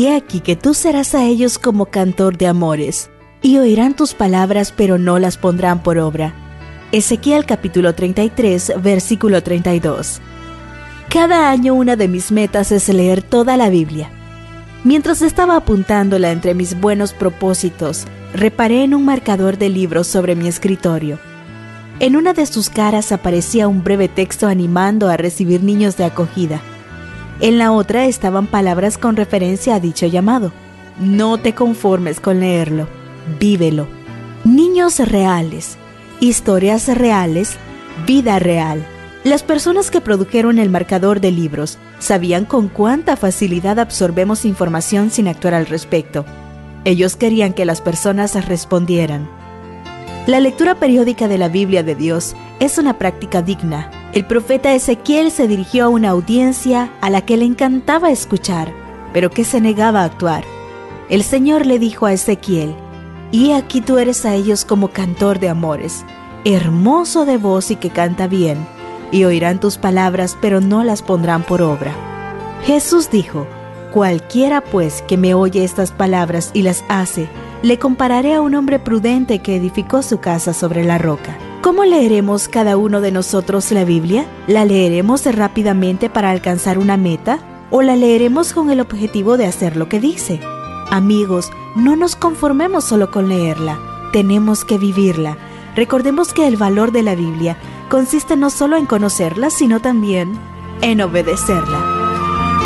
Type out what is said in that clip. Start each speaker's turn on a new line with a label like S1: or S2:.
S1: Y he aquí que tú serás a ellos como cantor de amores, y oirán tus palabras, pero no las pondrán por obra. Ezequiel capítulo 33, versículo 32. Cada año una de mis metas es leer toda la Biblia. Mientras estaba apuntándola entre mis buenos propósitos, reparé en un marcador de libros sobre mi escritorio. En una de sus caras aparecía un breve texto animando a recibir niños de acogida. En la otra estaban palabras con referencia a dicho llamado. No te conformes con leerlo, vívelo. Niños reales, historias reales, vida real. Las personas que produjeron el marcador de libros sabían con cuánta facilidad absorbemos información sin actuar al respecto. Ellos querían que las personas respondieran. La lectura periódica de la Biblia de Dios es una práctica digna. El profeta Ezequiel se dirigió a una audiencia a la que le encantaba escuchar, pero que se negaba a actuar. El Señor le dijo a Ezequiel: «Y aquí tú eres a ellos como cantor de amores, hermoso de voz y que canta bien, y oirán tus palabras, pero no las pondrán por obra». Jesús dijo: «Cualquiera pues que me oye estas palabras y las hace, le compararé a un hombre prudente que edificó su casa sobre la roca». ¿Cómo leeremos cada uno de nosotros la Biblia? ¿La leeremos rápidamente para alcanzar una meta? ¿O la leeremos con el objetivo de hacer lo que dice? Amigos, no nos conformemos solo con leerla, tenemos que vivirla. Recordemos que el valor de la Biblia consiste no solo en conocerla, sino también en obedecerla.